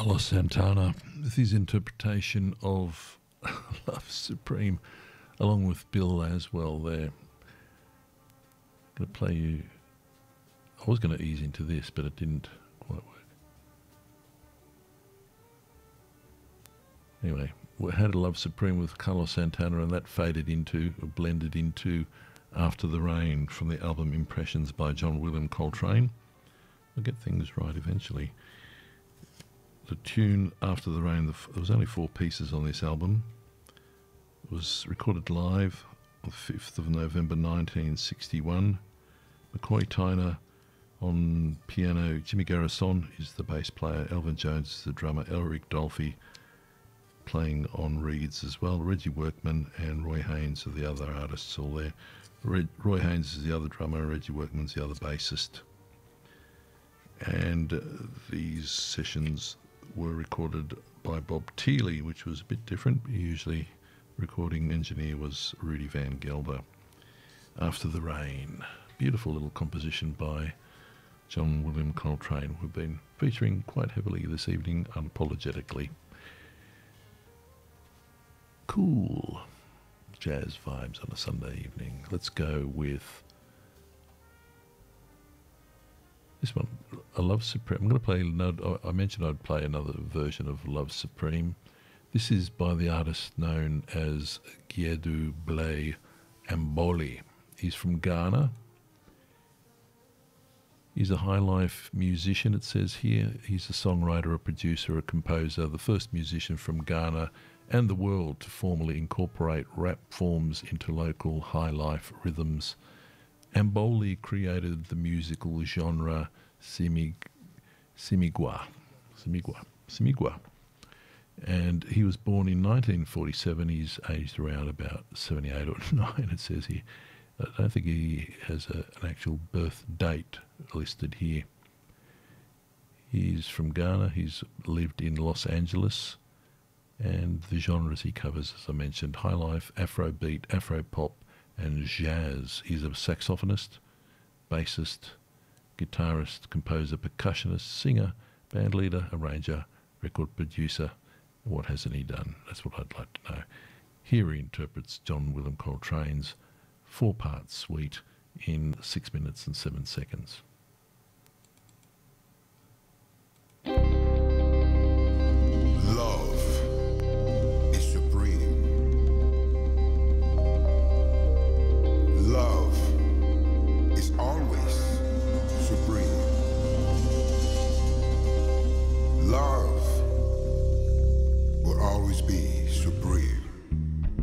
Carlos Santana with his interpretation of Love Supreme, along with Bill Laswell there. I'm going to play you. I was going to ease into this, but it didn't quite work. Anyway, we had a Love Supreme with Carlos Santana, and that faded into, or blended into, After the Rain from the album Impressions by John William Coltrane. I'll get things right eventually. The tune After the Rain, there was only 4 pieces on this album. It was recorded live on the 5th of November 1961. McCoy Tyner on piano, Jimmy Garrison is the bass player, Elvin Jones is the drummer, Elric Dolphy playing on reeds as well, Reggie Workman and Roy Haynes are the other artists all there. Roy Haynes is the other drummer, Reggie Workman's the other bassist. And these sessions were recorded by Bob Teeley, which was a bit different. Usually recording engineer was Rudy Van Gelder. After the Rain, beautiful little composition by John William Coltrane. We've been featuring quite heavily this evening, unapologetically. Cool jazz vibes on a Sunday evening. Let's go with this one, A Love Supreme. I'm going to play, I mentioned I'd play another version of Love Supreme. This is by the artist known as Giedu Blay Amboli. He's from Ghana. He's a high life musician, it says here. He's a songwriter, a producer, a composer, the first musician from Ghana and the world to formally incorporate rap forms into local high life rhythms. Amboli created the musical genre Simigwa. And he was born in 1947. He's aged around about 78 or 9, it says here. I don't think he has an actual birth date listed here. He's from Ghana. He's lived in Los Angeles. And the genres he covers, as I mentioned, high life, Afrobeat, Afropop, and jazz. He's a saxophonist, bassist, guitarist, composer, percussionist, singer, band leader, arranger, record producer. What hasn't he done? That's what I'd like to know. Here he interprets John William Coltrane's 4-part suite in 6 minutes and 7 seconds. Love is supreme. Love is always supreme. Love will always be supreme.